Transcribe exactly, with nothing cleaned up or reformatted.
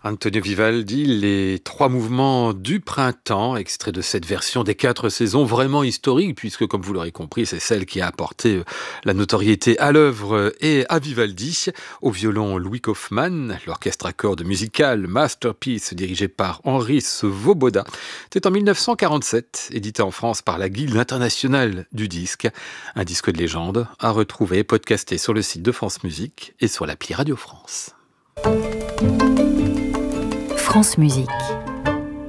Antonio Vivaldi, les trois mouvements du printemps, extrait de cette version des quatre saisons vraiment historique, puisque comme vous l'aurez compris, c'est celle qui a apporté la notoriété à l'œuvre et à Vivaldi. Au violon, Louis Kaufmann, l'orchestre à cordes musical Masterpiece dirigé par Henri Svoboda. C'est en mille neuf cent quarante-sept, édité en France par la Guilde internationale du disque. Un disque de légende à retrouver, podcasté sur le site de France Musique et sur l'appli Radio France. France Musique.